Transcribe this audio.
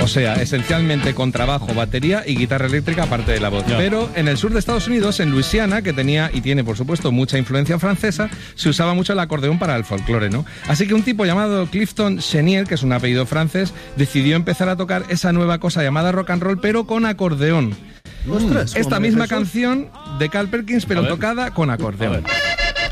sea, esencialmente contrabajo, batería y guitarra eléctrica aparte de la voz. Pero en el sur de Estados Unidos, en Luisiana, que tenía y tiene por supuesto mucha influencia francesa, se usaba mucho el acordeón para el folclore, ¿no? Así que un tipo llamado Clifton Chenier, que es un apellido francés, decidió empezar a tocar esa nueva cosa llamada rock and roll, pero con acordeón. Ostras, Esta misma canción de Carl Perkins, pero tocada con acordeón.